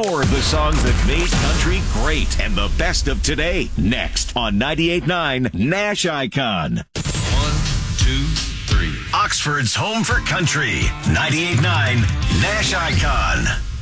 More of the songs that made country great and the best of today. Next on 98.9 Nash Icon. 1, 2, 3. Oxford's home for country. 98.9 Nash Icon.